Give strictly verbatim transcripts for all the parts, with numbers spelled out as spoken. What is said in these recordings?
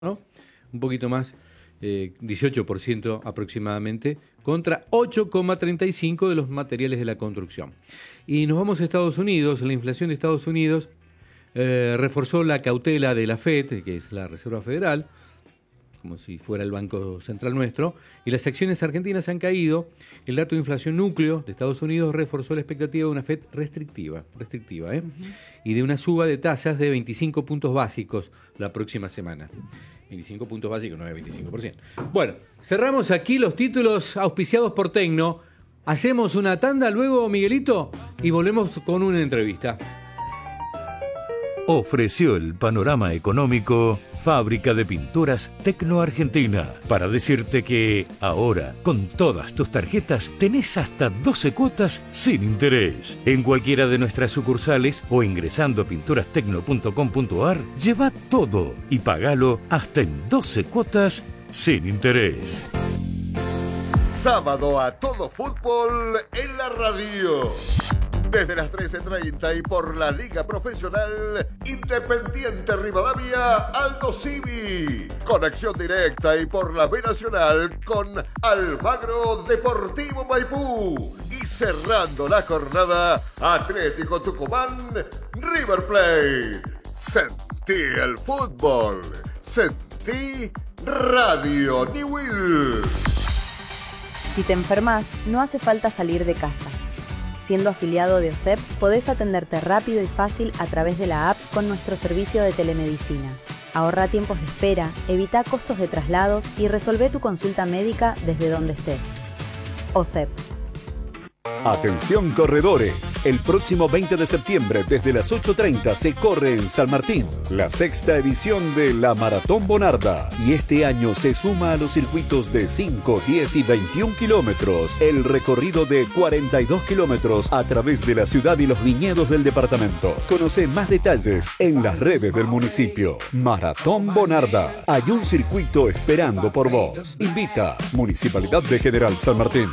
¿no? Un poquito más, eh, dieciocho por ciento aproximadamente, contra ocho coma treinta y cinco por ciento de los materiales de la construcción. Y nos vamos a Estados Unidos. La inflación de Estados Unidos eh, reforzó la cautela de la Fed, que es la Reserva Federal, como si fuera el Banco Central nuestro, y las acciones argentinas han caído. El dato de inflación núcleo de Estados Unidos reforzó la expectativa de una Fed restrictiva, restrictiva ¿eh? Uh-huh. y de una suba de tasas de veinticinco puntos básicos la próxima semana. veinticinco puntos básicos, no es veinticinco por ciento. Bueno, cerramos aquí los títulos auspiciados por Tecno. Hacemos una tanda luego, Miguelito, y volvemos con una entrevista. Ofreció el panorama económico Fábrica de Pinturas Tecno Argentina, para decirte que ahora, con todas tus tarjetas, tenés hasta doce cuotas sin interés. En cualquiera de nuestras sucursales o ingresando a pinturas tecno punto com punto a r, lleva todo y pagalo hasta en doce cuotas sin interés. Sábado a todo fútbol en la radio. Desde las trece treinta y por la Liga Profesional Independiente Rivadavia Aldo Civi. Conexión directa y por la B Nacional con Almagro Deportivo Maipú. Y cerrando la jornada, Atlético Tucumán River Plate. Sentí el fútbol. Sentí Radio Newell. Si te enfermas, no hace falta salir de casa. Siendo afiliado de O S E P, podés atenderte rápido y fácil a través de la app con nuestro servicio de telemedicina. Ahorra tiempos de espera, evita costos de traslados y resolvé tu consulta médica desde donde estés. O S E P. Atención corredores, el próximo veinte de septiembre desde las ocho treinta se corre en San Martín la sexta edición de la Maratón Bonarda, y este año se suma a los circuitos de cinco, diez y veintiún kilómetros el recorrido de cuarenta y dos kilómetros a través de la ciudad y los viñedos del departamento. Conoce más detalles en las redes del municipio. Maratón Bonarda, hay un circuito esperando por vos. Invita Municipalidad de General San Martín.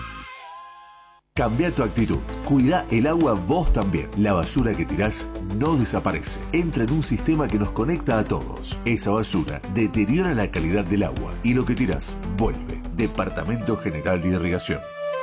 Cambia tu actitud. Cuida el agua vos también. La basura que tirás no desaparece. Entra en un sistema que nos conecta a todos. Esa basura deteriora la calidad del agua y lo que tirás vuelve. Departamento General de Irrigación.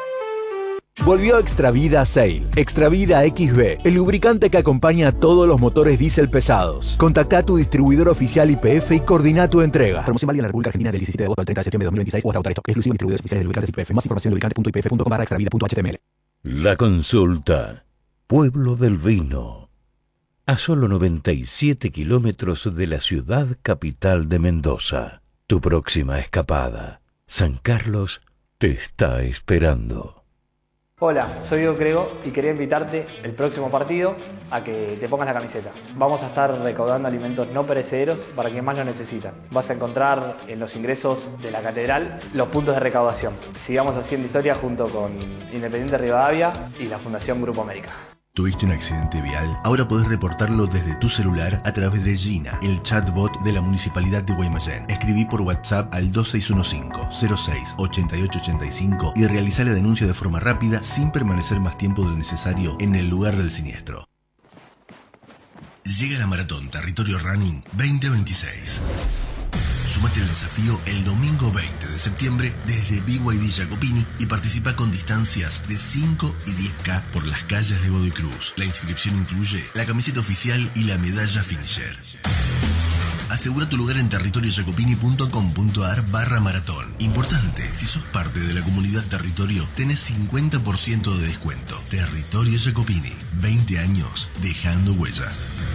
Volvió Extravida Sail. Extravida X B, el lubricante que acompaña a todos los motores diésel pesados. Contacta a tu distribuidor oficial Y P F y coordina tu entrega. Promoción válida en la República Argentina del diecisiete de agosto al treinta de septiembre de dos mil veintiséis o hasta autorizado. Exclusivo distribuidores oficiales de lubricantes Y P F. Más información en lubricante punto i p f punto com barra extravida punto h t m l. La Consulta. Pueblo del Vino. A solo noventa y siete kilómetros de la ciudad capital de Mendoza. Tu próxima escapada. San Carlos te está esperando. Hola, soy Diego Crego y quería invitarte el próximo partido a que te pongas la camiseta. Vamos a estar recaudando alimentos no perecederos para quienes más lo necesitan. Vas a encontrar en los ingresos de la catedral los puntos de recaudación. Sigamos haciendo historia junto con Independiente Rivadavia y la Fundación Grupo América. ¿Tuviste un accidente vial? Ahora podés reportarlo desde tu celular a través de Gina, el chatbot de la Municipalidad de Guaymallén. Escribí por WhatsApp al dos seis uno cinco, cero seis, ocho ocho ocho cinco y realizá la denuncia de forma rápida sin permanecer más tiempo del necesario en el lugar del siniestro. Llega la Maratón Territorio Running veinte veintiséis. Sumate al desafío el domingo veinte de septiembre desde B Y D Jacopini y participa con distancias de cinco y diez kilómetros por las calles de Godoy Cruz. La inscripción incluye la camiseta oficial y la medalla finisher. Asegura tu lugar en territorio jacopini punto com punto a r barra maratón. Importante, si sos parte de la comunidad Territorio, tenés cincuenta por ciento de descuento. Territorio Jacopini, veinte años dejando huella.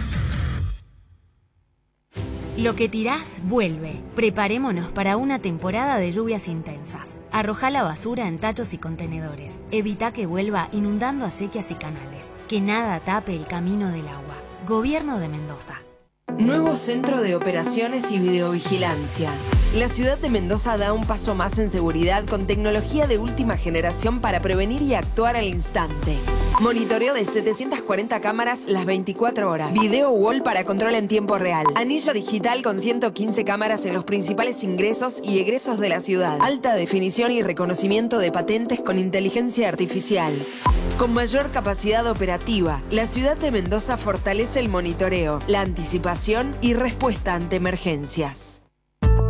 Lo que tirás, vuelve. Preparémonos para una temporada de lluvias intensas. Arrojá la basura en tachos y contenedores. Evita que vuelva inundando acequias y canales. Que nada tape el camino del agua. Gobierno de Mendoza. Nuevo centro de operaciones y videovigilancia. La ciudad de Mendoza da un paso más en seguridad con tecnología de última generación para prevenir y actuar al instante. Monitoreo de setecientas cuarenta cámaras las veinticuatro horas. Video wall para control en tiempo real. Anillo digital con ciento quince cámaras en los principales ingresos y egresos de la ciudad. Alta definición y reconocimiento de patentes con inteligencia artificial. Con mayor capacidad operativa, la ciudad de Mendoza fortalece el monitoreo, la anticipación y respuesta ante emergencias.